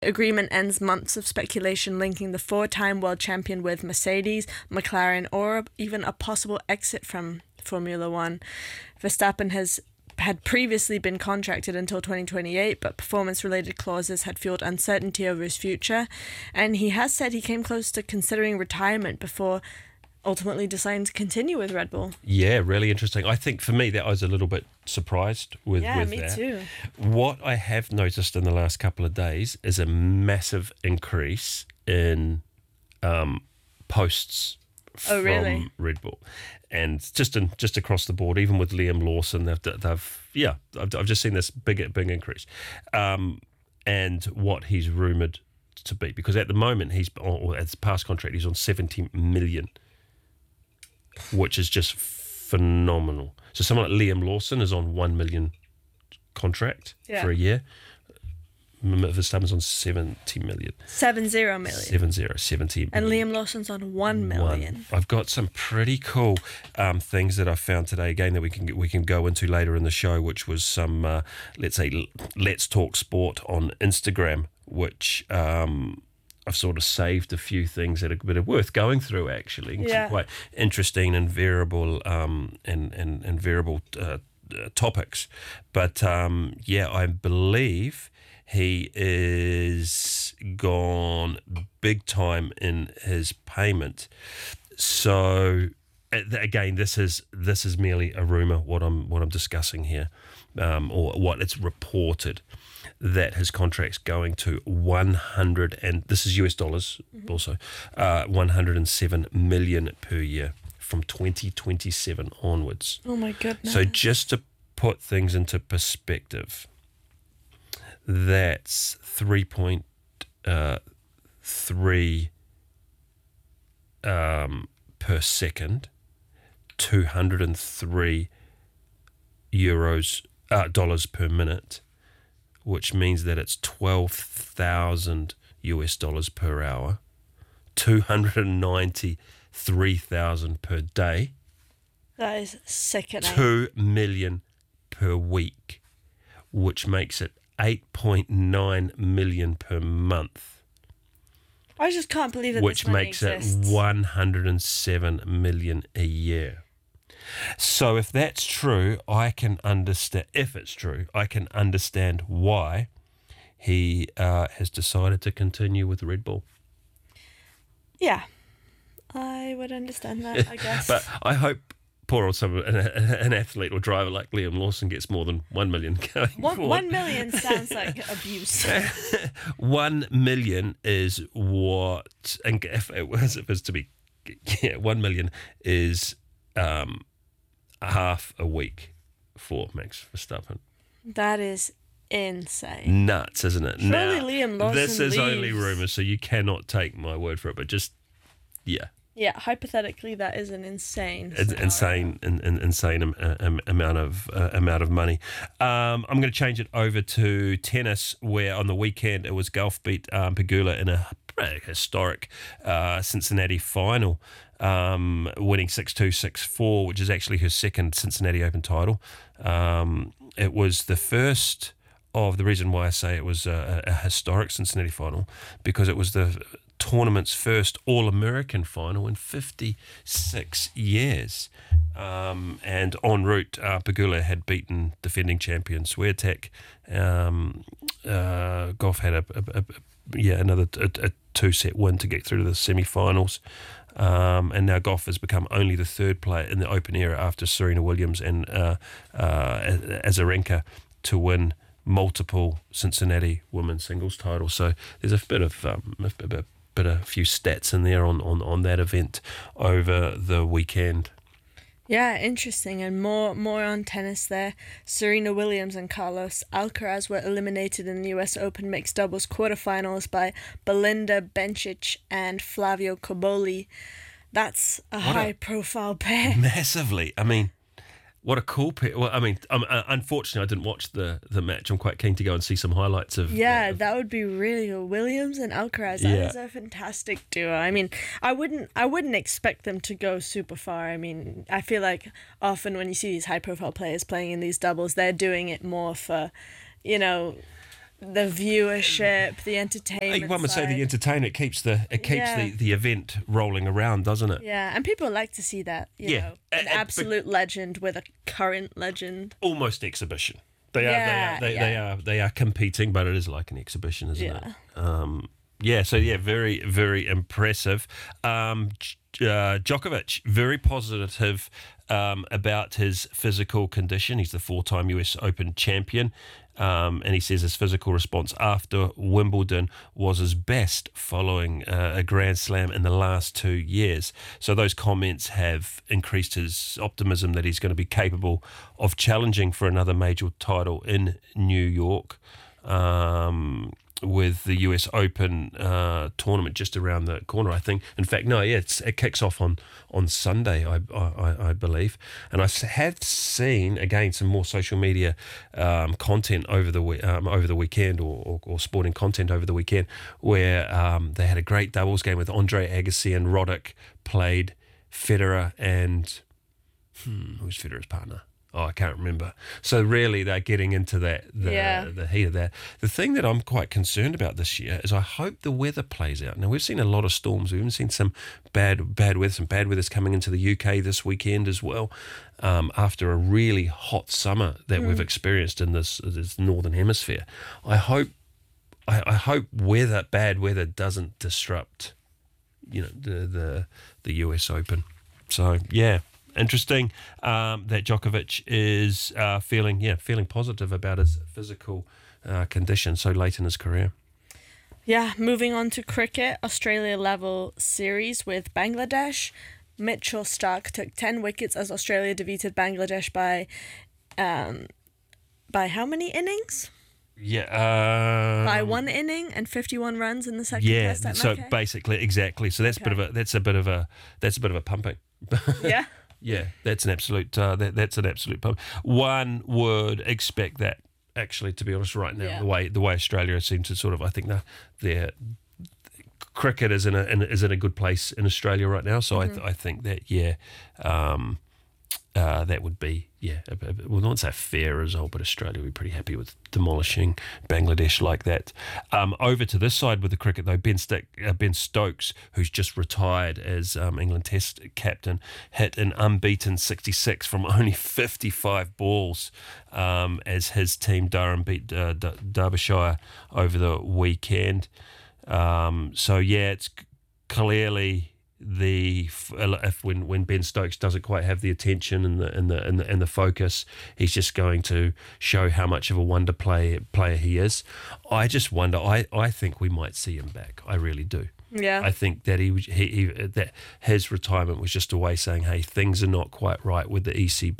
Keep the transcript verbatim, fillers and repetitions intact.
agreement ends months of speculation linking the four-time world champion with Mercedes, McLaren, or even a possible exit from Formula One. Verstappen has had previously been contracted until twenty twenty-eight, but performance-related clauses had fueled uncertainty over his future, and he has said he came close to considering retirement before ultimately deciding to continue with Red Bull. Yeah, really interesting. I think for me that I was a little bit surprised with, yeah, with me that. too. What I have noticed in the last couple of days is a massive increase in um, posts Oh, from really? Red Bull, and just in just across the board, even with Liam Lawson, they've they've yeah, I've, I've just seen this big big increase, um, and what he's rumoured to be, because at the moment he's or at his past contract he's on seventy million, which is just phenomenal. So someone like Liam Lawson is on one million contract Yeah. for a year. Verstappen's on seventy million. Seven zero million. Seven zero, seventy And million. Liam Lawson's on one million. One. I've got some pretty cool um, things that I found today, again, that we can we can go into later in the show, which was some, uh, let's say, Let's Talk Sport on Instagram, which um, I've sort of saved a few things that are, that are worth going through, actually. Some Yeah. quite interesting and variable um, and, and, and variable uh, uh, topics. But, um, yeah, I believe he is gone big time in his payment. So again, this is this is merely a rumor. What I'm what I'm discussing here, um, or what it's reported, that his contract's going to one hundred and this is U S dollars mm-hmm. also, uh, one hundred and seven million per year from twenty twenty-seven onwards. Oh my goodness! So just to put things into perspective, that's three point three um, per second, two hundred and three euros uh, dollars per minute, which means that it's twelve thousand U S dollars per hour, two hundred and ninety three thousand per day. That is sickening. Two million per week, which makes it eight point nine million per month. I just can't believe that which this money makes exists. it one hundred and seven million a year. So if that's true, I can understand. If it's true, I can understand why he uh, has decided to continue with Red Bull. Yeah, I would understand that, I guess. But I hope poor old some an, an athlete or driver like Liam Lawson gets more than one million going one, forward. one million sounds like abuse. One million is what, and if it was, if it's to be, yeah, one million is um, half a week for Max Verstappen. That is insane. Nuts, isn't it? Surely now, Liam Lawson this is leaves. only rumours, so you cannot take my word for it, but just, yeah. Yeah, hypothetically, that is an insane, It's scenario. insane, in, in, insane um, um, amount of uh, amount of money. Um, I'm going to change it over to tennis, where on the weekend it was Gauff beat um, Pegula in a historic uh, Cincinnati final, um, winning six two, six four, which is actually her second Cincinnati Open title. Um, it was the first of the reason why I say it was a, a historic Cincinnati final, because it was the tournament's first All-American final in fifty-six years. Um, and en route, uh, Pegula had beaten defending champion Swiatek. Um, uh, Gauff had a, a, a yeah another a, a two-set win to get through to the semi-finals. Um, and now Gauff has become only the third player in the Open era after Serena Williams and uh, uh, Azarenka to win multiple Cincinnati women's singles titles. So there's a bit of um, a bit, bit a few stats in there on, on, on that event over the weekend. Yeah, interesting. And more more on tennis there. Serena Williams and Carlos Alcaraz were eliminated in the U S Open mixed doubles quarterfinals by Belinda Bencic and Flavio Cobolli. That's a What high a- profile pair. Massively. I mean, what a cool pair. Well, I mean, um, uh, unfortunately, I didn't watch the, the match. I'm quite keen to go and see some highlights of Yeah, uh, that would be really good. Williams and Alcaraz, that Yeah. is a fantastic duo. I mean, I wouldn't I wouldn't expect them to go super far. I mean, I feel like often when you see these high profile players playing in these doubles, they're doing it more for, you know, the viewership, the entertainment. One would say side. the entertainment keeps the it keeps Yeah. the, the event rolling around, doesn't it? Yeah, and people like to see that. You Yeah. know, an And- and- absolute legend with a current legend. Almost exhibition. They are Yeah, they are they, yeah. they are they are competing, but it is like an exhibition, isn't Yeah. it? Um, yeah. So yeah, very very impressive. Um, J- uh, Djokovic very positive um, about his physical condition. He's the four-time U S Open champion. Um, and he says his physical response after Wimbledon was his best following uh, a Grand Slam in the last two years. So those comments have increased his optimism that he's going to be capable of challenging for another major title in New York. Um, with the U S Open uh, tournament just around the corner, I think. In fact, no, yeah, it's, it kicks off on, on Sunday, I, I I believe. And I have seen, again, some more social media um, content over the we- um, over the weekend or, or, or sporting content over the weekend where um, they had a great doubles game with Andre Agassi and Roddick played Federer and... Hmm, who's Federer's partner? Oh, I can't remember. So really, they're getting into that the Yeah. the heat of that. The thing that I'm quite concerned about this year is I hope the weather plays out. Now we've seen a lot of storms. We've even seen some bad bad weather. Some bad weather's coming into the U K this weekend as well. Um, after a really hot summer that we've experienced in this this northern hemisphere, I hope I, I hope weather bad weather doesn't disrupt, you know, the the the U S Open. So yeah. Interesting um, that Djokovic is uh, feeling, yeah, feeling positive about his physical uh, condition so late in his career. Yeah, moving on to cricket, Australia level series with Bangladesh. Mitchell Starc took ten wickets as Australia defeated Bangladesh by, um, by how many innings? Yeah, uh, By one inning and fifty-one runs in the second yeah. test at So Mackay? basically, exactly. So that's a bit of a that's a bit of a that's a bit of a pumping. Yeah. Yeah, that's an absolute uh, that, that's an absolute pump. One would expect that, actually, to be honest, right now, Yeah. the way the way Australia seems to sort of, I think the, their cricket is in a in, is in a good place in Australia right now. So Mm-hmm. I th- I think that yeah, um, uh, that would be yeah, a, a, well not say fair result, but Australia would be pretty happy with demolishing Bangladesh like that. Um, over to this side with the cricket though, Ben, Stick, uh, Ben Stokes, who's just retired as um, England Test captain, hit an unbeaten sixty-six from only fifty-five balls um, as his team Durham beat uh, D- Derbyshire over the weekend. Um, so yeah, it's c- clearly the if when when Ben Stokes doesn't quite have the attention and the and the and the, and the focus, he's just going to show how much of a wonder play, player he is. I just wonder. I, I think we might see him back. I really do. Yeah. I think that he, was- he, he that his retirement was just a way saying, hey, things are not quite right with the E C B.